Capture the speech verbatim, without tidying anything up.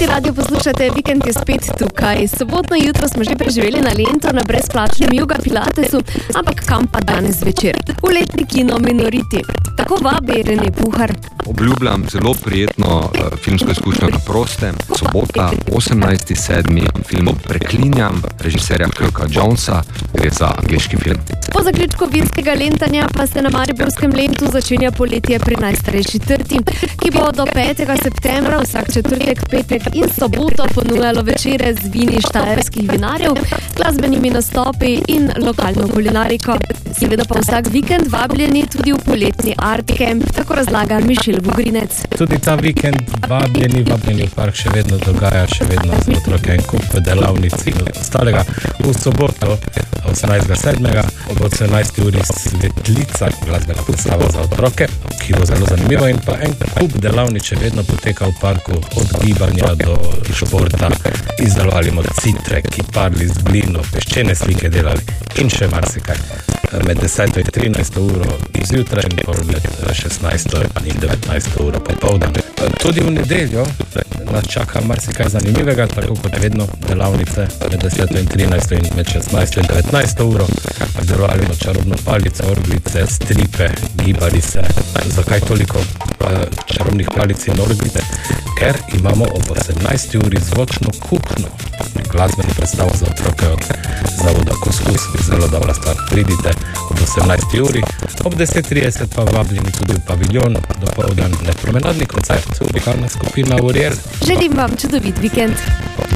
City Radio poslušate, vikend je spet tukaj. Sobotno jutro smo že preživeli na Lento na brezplačnem Yoga Pilatesu, ampak kam pa danes večer? V letni kino Minoriti. Tako vabi Rene Puhar. Obljubljam zelo prijetno uh, filmsko izkušnjo na prostem. Sobota, osemnajsti sedmi film Preklinjam, režiserja Kirka Jonesa, gre za angleški film. Po zaključku vinskega lentanja pa se na mariborskem Lentu začenja poletje pri najstarejši trti, ki bo do petega septembra vsak četrtek, petek in soboto ponujalo večere z vini štajerskih vinarjev, glasbenimi nastopi in lokalno kulinariko. Seveda pa vsak vikend vabljeni tudi v poletni Art Camp, tako razlaga Mišel Vugrinec. Tudi ta vikend vabljeni, vabljeni v park še vedno dogaja, še vedno za otroke en kup delavnic in ostalega. V soboto, osemnajstega sedmega ob osemnajsti uri Svetlica, glasbena predstava za otroke, ki bo zelo zanimivo, in pa en kup delavnic še vedno poteka v parku, od gibanja do športa, izdelovali mocitre, kiparili z glino, peščene slike delali in še marsikaj. Med deseto in trinajsto uro izjutraj in med šestnajsto in devetnajsto uro popoldan. Tudi v nedeljo nas čaka marsikaj zanimivega, tako kot vedno delavnice med deseto in trinajsto in med šestnajsto in devetnajsto uro. Delovali smo čarobno palico, orglice, stripe, gibali se. Zakaj toliko čarobnih palic in orglice? Ker imamo ob osemnajsti uri zvočno kuhno, glasbeno predstavo za otroke od zavoda Kuskus, zelo dobra stvar. Pridite ob osemnajsti uri, ob deset trideset pa vabljeni tudi v paviljon, dopoldan nepromenadni koncert, vokalna skupina Uriel. Želim vam čudovit vikend.